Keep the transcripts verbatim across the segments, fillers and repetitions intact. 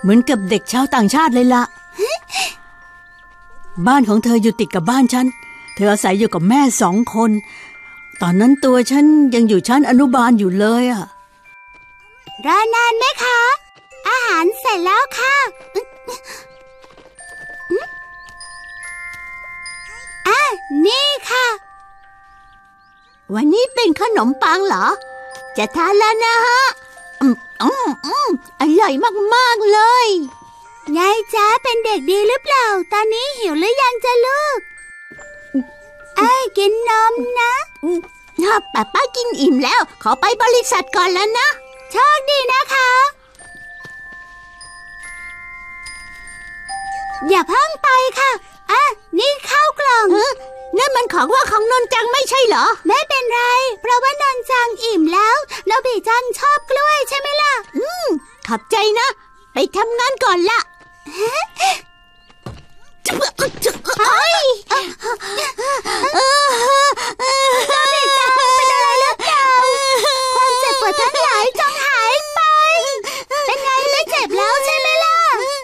เหมือนกับเด็กชาวต่างชาติเลยล่ะ บ้านของเธออยู่ติดกับบ้านฉันเธออาศัยอยู่กับแม่สองคนตอนนั้นตัวฉันยังอยู่ชั้นอนุบาลอยู่เลยอะรอนานไหมคะอาหารเสร็จแล้วค่ะอ่ะนี่ค่ะวันนี้เป็นขนมปังเหรอจะทานแล้วนะฮะอืมอืมอืมอร่อยมากๆเลยไงจ๊ะเป็นเด็กดีหรือเปล่าตอนนี้หิวหรือยังจ๊ะลูกไอ้กินนมนะป้าป้ากินอิ่มแล้วขอไปบริษัทก่อนแล้วนะโชคดีนะคะอย่าเพิ่งไปค่ะอ่ะนี่ข้าวกล่องนั่นมันของว่าของนนจังไม่ใช่เหรอไม่เป็นไรเพราะว่านนจังอิ่มแล้วโนบิจังชอบกล้วยใช่ไหมล่ะอืมขอบใจนะไปทำงานก่อนละเฮ้ยโนบิจังเป็นอะไรหรือเปล่าความเจ็บปวดทั้งหลายจงหายไปเป็นไงไม่เจ็บแล้วใช่ไหมล่ะ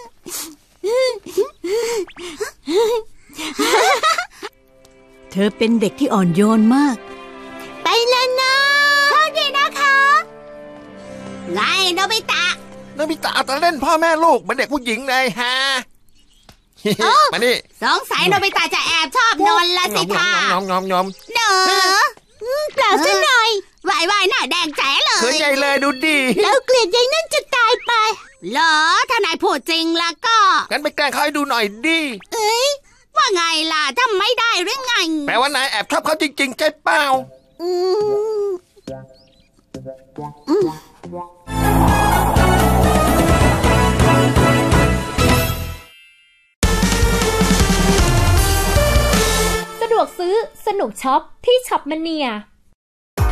เธอเป็นเด็กที่อ่อนโยนมากไปแล้วนะโชคดีนะคะไงโนบิตะโนบิตะแต่เล่นพ่อแม่ลูกเหมือนเด็กผู้หญิงเลยฮะมานี่สงสัยโนบิตะจะแอบชอบนนละสิท่างอมงอมงอมเนอะเปล่าซะหน่อยวายวายหน้าแดงแจ๋เลยเขินใหญ่เลยดูดิแล้วเกลียดยายนั่นจะตายไปเหรอถ้านายพูดจริงแล้วก็งั้นไปแกล้งเขาให้ดูหน่อยดิเอ้ยว่าไงล่ะทำไม่ได้หรือไงแปลว่านายแอบชอบเขาจริงๆใช่เปล่าอืมอืมสะดวกซื้อสนุกช็อปที่ช็อปมะเนีย